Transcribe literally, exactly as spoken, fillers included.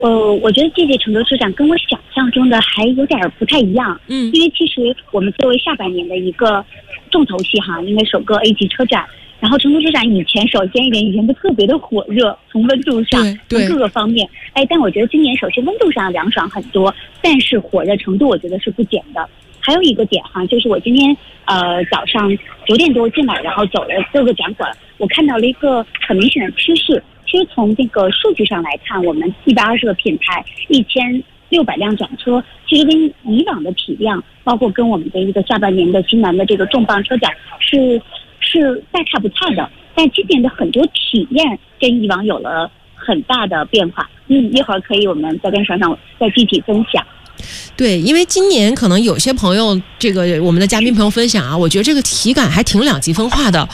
呃，我觉得这届成都车展跟我想象中的还有点不太一样。 嗯， 因为其实我们作为下半年的一个重头戏哈，因为首个 A 级车展，然后成都车展以前首先一点以前就特别的火热，从温度上，从各个方面，哎，但我觉得今年首先温度上凉爽很多，但是火热程度我觉得是不减的。还有一个点哈，就是我今天呃早上九点多进来，然后走了各个展馆，我看到了一个很明显的趋势。其实从这个数据上来看，我们一百二十个品牌，一千六百辆展车，其实跟以往的体量，包括跟我们的一个下半年的今年的这个重磅车展是是大差不差的。但今年的很多体验跟以往有了很大的变化。嗯，一会儿可以我们再跟爽爽再具体分享。 对，因为今年可能有些朋友，这个我们的嘉宾朋友分享啊，我觉得这个体感还挺两极分化的。